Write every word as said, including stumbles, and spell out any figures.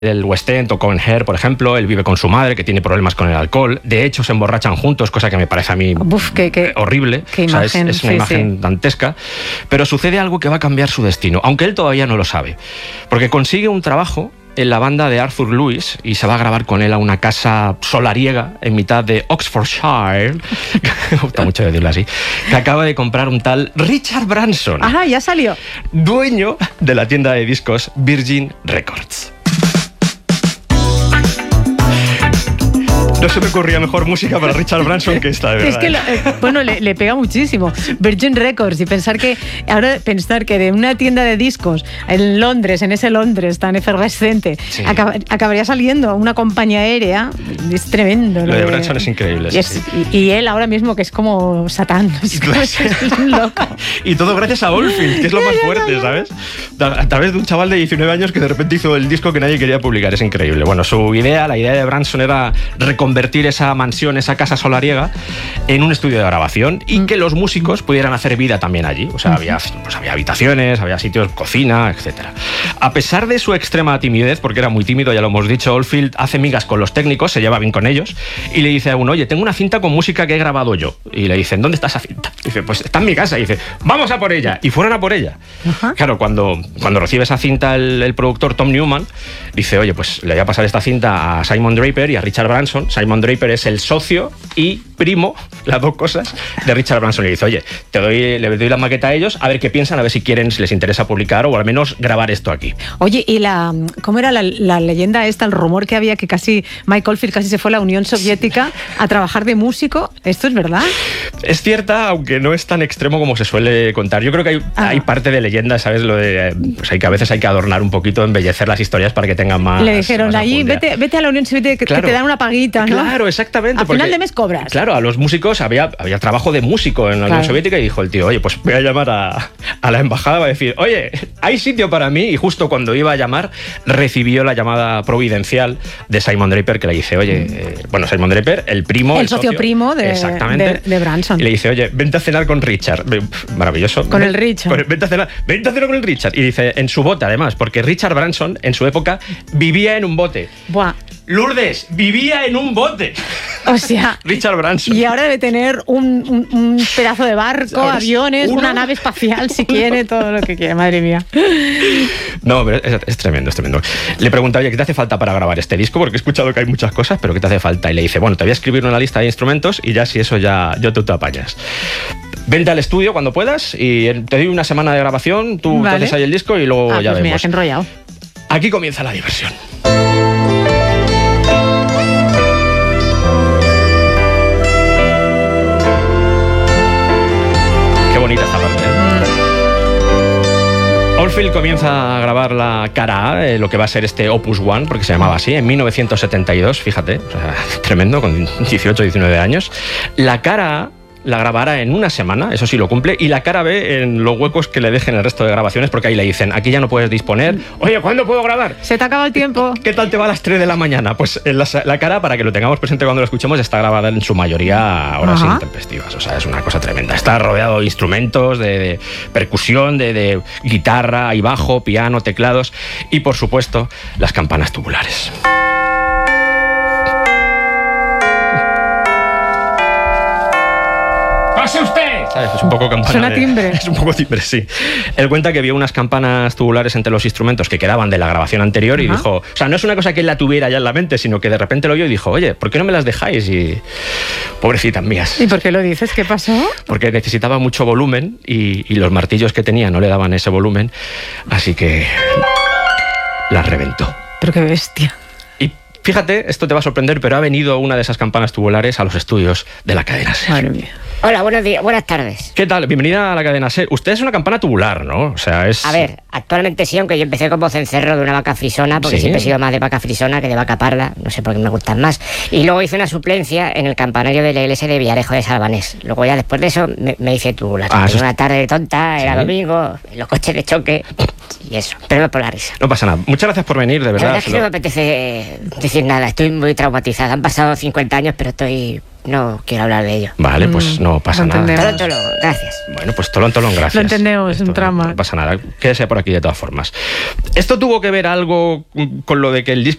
del West End o con Her, por ejemplo. Él vive con su madre, que tiene problemas con el alcohol. De hecho, se emborrachan juntos, cosa que me parece a mí Uf, qué, qué, horrible. Qué o sea, imagen, es, es una sí, imagen sí. dantesca. Pero sucede algo que va a cambiar su destino, aunque él todavía no lo sabe. Porque consigue un trabajo en la banda de Arthur Lewis y se va a grabar con él a una casa solariega en mitad de Oxfordshire, me gusta mucho decirlo así, que acaba de comprar un tal Richard Branson. Ajá, ya salió. Dueño de la tienda de discos Virgin Records. No se me ocurría mejor música para Richard Branson que esta, de verdad. Es que, lo, eh, bueno, le, le pega muchísimo. Virgin Records, y pensar que, ahora pensar que de una tienda de discos en Londres, en ese Londres tan efervescente, sí. acaba, acabaría saliendo una compañía aérea, es tremendo. Lo de Branson es increíble. Y, es, sí. y, y él ahora mismo que es como Satán, es, como, es un loco. Y todo gracias a Oldfield, que es lo más fuerte, ¿sabes? A través de un chaval de diecinueve años que de repente hizo el disco que nadie quería publicar, es increíble. Bueno, su idea, la idea de Branson era reconvertir convertir esa mansión, esa casa solariega, en un estudio de grabación y que los músicos pudieran hacer vida también allí. O sea, había, pues había habitaciones, había sitios, cocina, etcétera. A pesar de su extrema timidez, porque era muy tímido, ya lo hemos dicho, Oldfield hace migas con los técnicos, se lleva bien con ellos y le dice a uno, oye, tengo una cinta con música que he grabado yo. Y le dicen, ¿dónde está esa cinta? Y dice, pues está en mi casa. Y dice, vamos a por ella. Y fueron a por ella. Uh-huh. Claro, cuando, cuando recibe esa cinta el, el productor Tom Newman, dice, oye, pues le voy a pasar esta cinta a Simon Draper y a Richard Branson. Simon Draper es el socio y primo, las dos cosas, de Richard Branson. Le dice, oye, te doy, le doy la maqueta a ellos, a ver qué piensan, a ver si quieren, si les interesa publicar o al menos grabar esto aquí. Oye, ¿y la cómo era la, la leyenda esta, el rumor que había que casi Mike Oldfield casi se fue a la Unión Soviética a trabajar de músico? ¿Esto es verdad? Es cierta, aunque no es tan extremo como se suele contar. Yo creo que hay, ah. hay parte de leyenda, ¿sabes? Lo de, pues hay que a veces hay que adornar un poquito, embellecer las historias para que tengan más. Le dijeron, más allí, vete, vete a la Unión Soviética que, claro. que te dan una paguita, ¿no? Claro, exactamente. Al porque, final de mes cobras. Claro, a los músicos había, había trabajo de músico en la claro. Unión Soviética y dijo el tío, oye, pues voy a llamar a, a la embajada, va a decir, oye, hay sitio para mí. Y justo cuando iba a llamar, recibió la llamada providencial de Simon Draper, que le dice, oye, eh, bueno, Simon Draper, el primo, el, el socio, socio primo de, exactamente, de, de Branson. Y le dice, oye, vente a cenar con Richard. Maravilloso. Con el Richard. Con, vente a cenar, vente a cenar con el Richard. Y dice, en su bote además, porque Richard Branson en su época vivía en un bote. Buah. Lourdes, vivía en un bote. O sea, Richard Branson. Y ahora debe tener un, un, un pedazo de barco, aviones, uno? una nave espacial, si quiere, todo lo que quiere, madre mía. No, pero es, es tremendo, es tremendo. Le pregunta, oye, ¿qué te hace falta para grabar este disco? Porque he escuchado que hay muchas cosas, pero ¿qué te hace falta? Y le dice, bueno, te voy a escribir una lista de instrumentos y ya si eso ya, yo tú te apañas. Vente al estudio cuando puedas y te doy una semana de grabación, tú vale. te haces ahí el disco y luego ah, ya pues vemos. Mira, qué enrollado. Aquí comienza la diversión. Bonita esta parte, ¿eh? Oldfield comienza a grabar la cara A, eh, lo que va a ser este Opus One, porque se llamaba así, en mil novecientos setenta y dos, fíjate, o sea, tremendo, con dieciocho, diecinueve años. La cara A la grabará en una semana, eso sí lo cumple, y la cara B en los huecos que le dejen el resto de grabaciones, porque ahí le dicen, aquí ya no puedes disponer. Oye, ¿cuándo puedo grabar? Se te acaba el tiempo. ¿Qué tal te va a las tres de la mañana? Pues en la, la cara, para que lo tengamos presente cuando lo escuchemos, está grabada en su mayoría a horas Ajá. intempestivas. O sea, es una cosa tremenda. Está rodeado de instrumentos, de, de percusión, de, de guitarra y bajo, piano, teclados y, por supuesto, las campanas tubulares. ¡Pase usted! ¿Sabes? Es un poco campana. Suena de, timbre. Es un poco timbre, sí. Él cuenta que vio unas campanas tubulares entre los instrumentos que quedaban de la grabación anterior y Ajá. dijo, o sea, no es una cosa que él la tuviera ya en la mente, sino que de repente lo vio y dijo, oye, ¿por qué no me las dejáis? Y pobrecitas mías. ¿Y por qué lo dices? ¿Qué pasó? Porque necesitaba mucho volumen y, y los martillos que tenía no le daban ese volumen, así que las reventó. Pero qué bestia. Fíjate, esto te va a sorprender, pero ha venido una de esas campanas tubulares a los estudios de la cadena SER. Madre mía. Hola, buenos días, buenas tardes. ¿Qué tal? Bienvenida a la cadena SER. Usted es una campana tubular, ¿no? O sea, es... A ver, actualmente sí, aunque yo empecé como cencerro de una vaca frisona, porque ¿Sí? siempre he sido más de vaca frisona que de vaca parda, no sé por qué me gustan más. Y luego hice una suplencia en el campanario de la iglesia de Villarejo de Salvanés. Luego ya después de eso me, me hice tubular. Ah, Tenía es... una tarde tonta, ¿Sí? era domingo, los coches de choque y eso, pero no por la risa. No pasa nada. Muchas gracias por venir, de verdad. La verdad es que no me apetece decir nada, estoy muy traumatizada. Han pasado cincuenta años, pero estoy no quiero hablar de ello. Vale, pues no pasa Lo nada. entendemos. Tolón, tolón, gracias. Bueno, pues tolón, tolón, gracias. Lo entendemos, Esto un no- trama. No pasa nada. Quédese por aquí de todas formas. Esto tuvo que ver algo con lo de que el disco